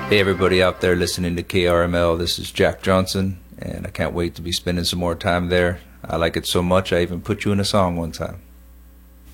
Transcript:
Hey, everybody out there listening to KRML, this is Jack Johnson, and I can't wait to be spending some more time there. I like it so much, I even put you in a song one time.